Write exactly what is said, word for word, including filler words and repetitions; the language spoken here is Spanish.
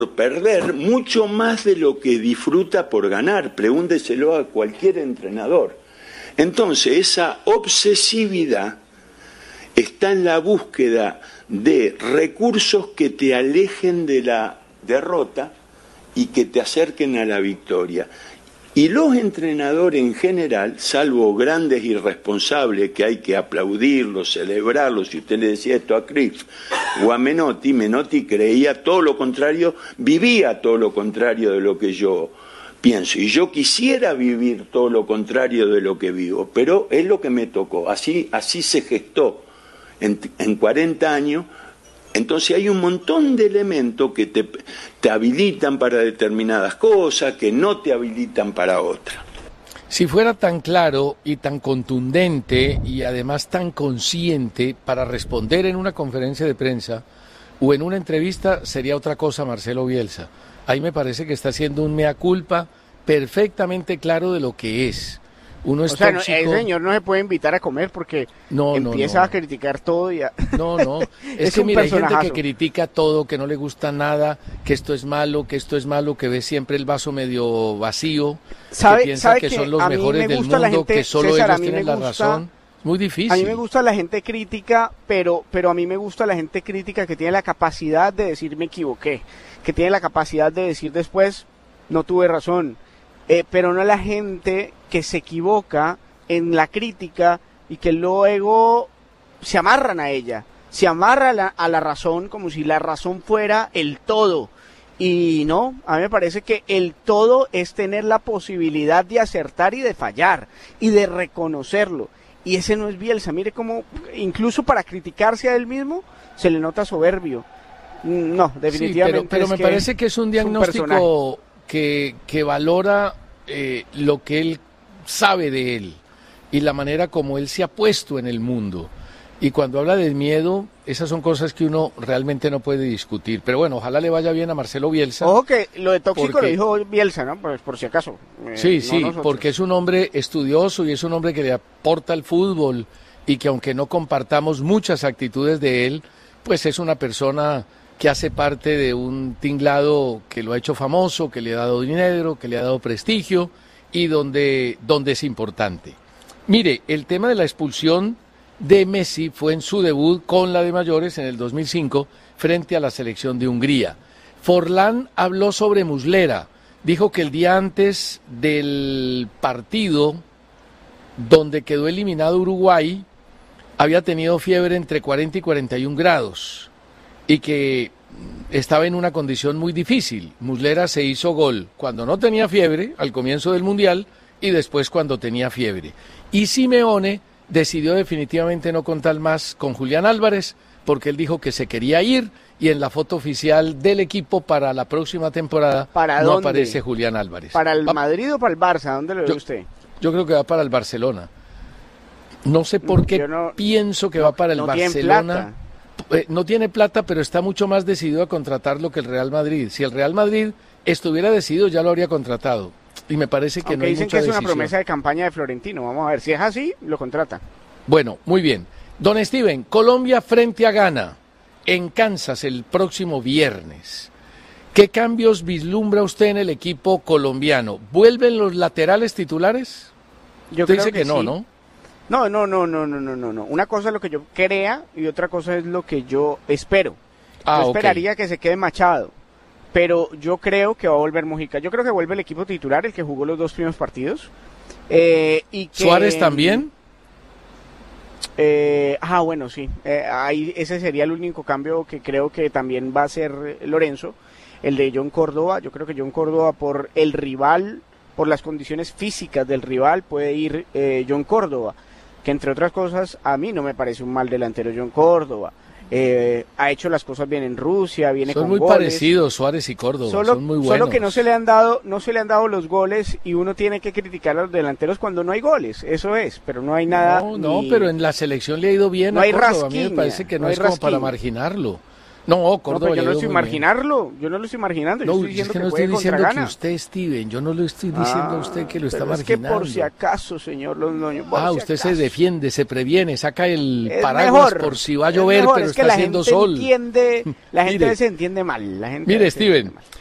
perder mucho más de lo que disfruta por ganar. Pregúnteselo a cualquier entrenador. Entonces, esa obsesividad está en la búsqueda de recursos que te alejen de la derrota y que te acerquen a la victoria. Y los entrenadores en general, salvo grandes irresponsables que hay que aplaudirlos, celebrarlos, si usted le decía esto a Cruyff o a Menotti, Menotti creía todo lo contrario, vivía todo lo contrario de lo que yo pienso. Y yo quisiera vivir todo lo contrario de lo que vivo, pero es lo que me tocó. Así, así se gestó en, en cuarenta años. Entonces hay un montón de elementos que te, te habilitan para determinadas cosas, que no te habilitan para otras. Si fuera tan claro y tan contundente y además tan consciente para responder en una conferencia de prensa o en una entrevista, sería otra cosa Marcelo Bielsa. Ahí me parece que está haciendo un mea culpa perfectamente claro de lo que es. Uno es o sea, tóxico. No, el señor no se puede invitar a comer porque no, empieza no, no. a criticar todo y a... No, no, es, es que mira, hay gente que critica todo, que no le gusta nada, que esto es malo, que esto es malo, que ve siempre el vaso medio vacío, ¿Sabe, que piensa sabe que, que son los mejores del mundo, gente, que solo César, ellos tienen gusta, la razón. Muy difícil. A mí me gusta la gente crítica, pero, pero a mí me gusta la gente crítica que tiene la capacidad de decir me equivoqué, que tiene la capacidad de decir después no tuve razón, eh, pero no la gente que se equivoca en la crítica y que luego se amarran a ella, se amarra a la, a la razón como si la razón fuera el todo. Y no, a mí me parece que el todo es tener la posibilidad de acertar y de fallar y de reconocerlo. Y ese no es Bielsa. Mire cómo, incluso para criticarse a él mismo, se le nota soberbio. No, definitivamente. Sí, pero, pero me que parece que es un diagnóstico un que, que valora eh, lo que él sabe de él y la manera como él se ha puesto en el mundo. Y cuando habla de miedo, esas son cosas que uno realmente no puede discutir. Pero bueno, ojalá le vaya bien a Marcelo Bielsa. Ojo que lo de tóxico porque... lo dijo Bielsa, ¿no? Pues por si acaso. Eh, sí, no sí, nosotros. Porque es un hombre estudioso y es un hombre que le aporta al fútbol y que aunque no compartamos muchas actitudes de él, pues es una persona que hace parte de un tinglado que lo ha hecho famoso, que le ha dado dinero, que le ha dado prestigio y donde, donde es importante. Mire, el tema de la expulsión de Messi fue en su debut con la de mayores en el dos mil cinco frente a la selección de Hungría. Forlán habló sobre Muslera, dijo que el día antes del partido donde quedó eliminado Uruguay había tenido fiebre entre cuarenta y cuarenta y un grados y que estaba en una condición muy difícil. Muslera se hizo gol cuando no tenía fiebre, al comienzo del Mundial, y después cuando tenía fiebre. Y Simeone decidió definitivamente no contar más con Julián Álvarez, porque él dijo que se quería ir, y en la foto oficial del equipo para la próxima temporada ¿Para no dónde? aparece Julián Álvarez. ¿Para el Va, Madrid o para el Barça? ¿Dónde lo ve yo, usted? Yo creo que va para el Barcelona. No sé por qué no, pienso que no, va para el no Barcelona. Eh, no tiene plata, pero está mucho más decidido a contratarlo que el Real Madrid. Si el Real Madrid estuviera decidido, ya lo habría contratado. Y me parece que Aunque no hay dicen mucha que es decisión. una promesa de campaña de Florentino. Vamos a ver, si es así, lo contrata. Bueno, muy bien. Don Steven, Colombia frente a Ghana en Kansas el próximo viernes. ¿Qué cambios vislumbra usted en el equipo colombiano? ¿Vuelven los laterales titulares? Yo usted creo dice que, que no, sí. ¿no? No, no, no, no, no, no, no, no. Una cosa es lo que yo crea y otra cosa es lo que yo espero. Ah, yo esperaría okay. que se quede Machado, pero yo creo que va a volver Mojica. Yo creo que vuelve el equipo titular, el que jugó los dos primeros partidos. Eh, y que, ¿Suárez también? Eh, ah, bueno, sí. Eh, ahí ese sería el único cambio que creo que también va a ser Lorenzo, el de John Córdoba. Yo creo que John Córdoba, por el rival, por las condiciones físicas del rival, puede ir eh, John Córdoba, que entre otras cosas a mí no me parece un mal delantero John Córdoba. Eh, ha hecho las cosas bien en Rusia, viene son con muy goles. parecidos Suárez y Córdoba, solo, son muy buenos. Solo que no se le han dado, no se le han dado los goles y uno tiene que criticar a los delanteros cuando no hay goles, eso es, pero no hay nada. No, no, ni... pero en la selección le ha ido bien no a hay Córdoba, rasquiña, a mí me parece que no, no es hay como para rasquiña. marginarlo. No, Córdoba. No, pero yo no estoy muy marginarlo, bien. yo no lo estoy marginando, no, yo estoy diciendo es que, que no puede estoy contra diciendo Ghana. que usted, Steven, yo no lo estoy diciendo Ah, a usted que lo está pero marginando. Es que por si acaso, señor Londoño. Ah, si usted acaso. se defiende, se previene, saca el Es paraguas mejor, por si va a es llover, mejor, pero es que está la haciendo gente sol. Entiende, la gente Mire, a veces entiende mal. La gente mire, a veces entiende Steven, mal.